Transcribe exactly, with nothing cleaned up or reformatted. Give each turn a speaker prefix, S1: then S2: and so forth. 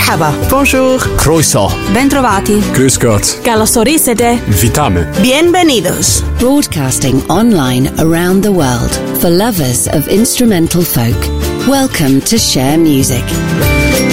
S1: Merhaba.
S2: Bonjour.
S3: Croeso.
S1: Bentrovati.
S3: Grüß Gott.
S1: Καλωσορίσατε.
S3: Witamy.
S1: Bienvenidos.
S4: Broadcasting online around the world for lovers of instrumental folk. Welcome to Share Music.